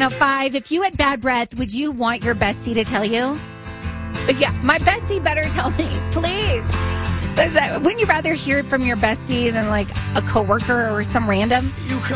705. If you had bad breath, would you want your bestie to tell you? Yeah, my bestie better tell me, please. Wouldn't you rather hear it from your bestie than like a coworker or some random?